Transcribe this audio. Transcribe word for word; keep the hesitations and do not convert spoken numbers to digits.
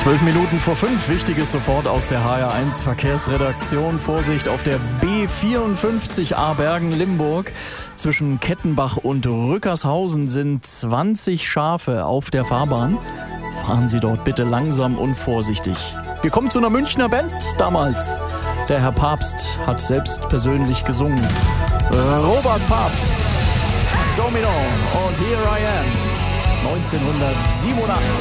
Zwölf Minuten vor fünf, Wichtiges sofort aus der H R eins Verkehrsredaktion. Vorsicht auf der B vierundfünfzig Aarbergen-Limburg. Zwischen Kettenbach und Rückershausen sind zwanzig Schafe auf der Fahrbahn. Fahren Sie dort bitte langsam und vorsichtig. Wir kommen zu einer Münchner Band damals. Der Herr Papst hat selbst persönlich gesungen. Robert Papst, Domino und Here I Am, neunzehnhundertsiebenundachtzig.